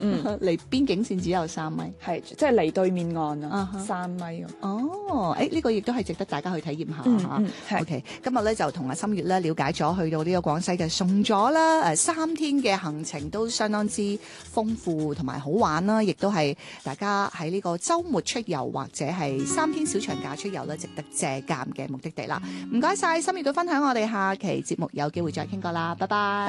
離邊境線只有3米， 係即係離對面岸啊哈 ，3米咁。 哦，呢個亦都係值得大家去體驗下嚇。 係 OK， 今日咧就同阿心月咧了解咗去到呢個廣西嘅宋左啦，3天嘅行程都相當之豐富同埋好玩啦，亦都係大家喺呢個週末出遊或者係3天小長假出遊咧，值得借鑑嘅目的地啦。唔該晒心月嘅分享，我哋下期節目有機會再傾過啦，拜拜。